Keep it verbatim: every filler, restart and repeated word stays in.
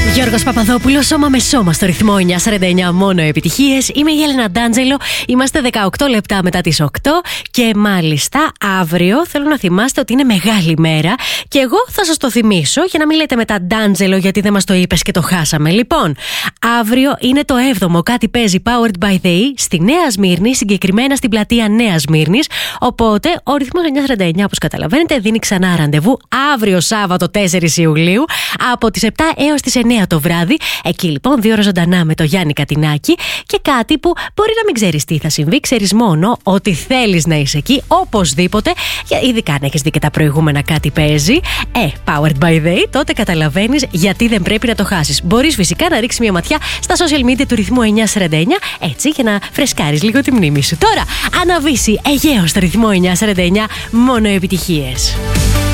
Γιώργος Παπαδόπουλος, σώμα με σώμα στο ρυθμό εννιά σαράντα εννιά, μόνο επιτυχίες. Είμαι η Έλενα Ντάντζελο, είμαστε δεκαοκτώ λεπτά μετά τις οκτώ και μάλιστα αύριο θέλω να θυμάστε ότι είναι μεγάλη μέρα και εγώ θα σας το θυμίσω για να μην λέτε μετά Ντάντζελο γιατί δεν μας το είπες και το χάσαμε. Λοιπόν, αύριο είναι το έβδομο Κάτι Παίζει Powered by the E στη Νέα Σμύρνη, συγκεκριμένα στην πλατεία Νέα Σμύρνης. Οπότε ο ρυθμός εννιά σαράντα εννιά, όπως καταλαβαίνετε, δίνει ξανά ραντεβού αύριο Σάββατο τέσσερις Ιουλίου από τις επτά έως τις εννιά το βράδυ. Εκεί λοιπόν δύο ώρες ζωντανά με το Γιάννη Κατινάκη και κάτι που μπορεί να μην ξέρεις τι θα συμβεί, ξέρεις μόνο ότι θέλεις να είσαι εκεί οπωσδήποτε, ειδικά αν έχεις δει και τα προηγούμενα Κάτι Παίζει. Ε, Powered by the E, τότε καταλαβαίνεις γιατί δεν πρέπει να το χάσεις. Μπορείς φυσικά να ρίξεις μια ματιά στα social media του ρυθμού εννιά σαράντα εννιά, έτσι για να φρεσκάρεις λίγο τη μνήμη σου. Τώρα, αναβήσει Αιγαίο στο ρυθμό εννιά σαράντα εννιά, μόνο επιτυχίες.